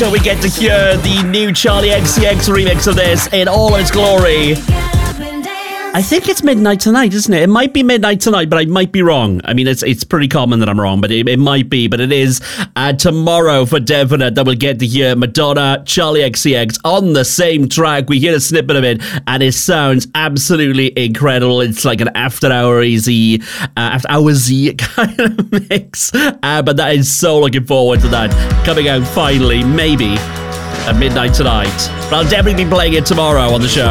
so we get to hear the new Charlie XCX remix of this in all its glory. I think it's midnight tonight, isn't it? It might be midnight tonight, but I might be wrong. I mean, it's pretty common that I'm wrong, but it might be. But it is tomorrow for definite that we'll get to hear Madonna, Charlie XCX on the same track. We hear a snippet of it, and it sounds absolutely incredible. It's like an after-hour-y kind of mix. But that is so looking forward to that. Coming out finally, maybe, at midnight tonight. But I'll definitely be playing it tomorrow on the show.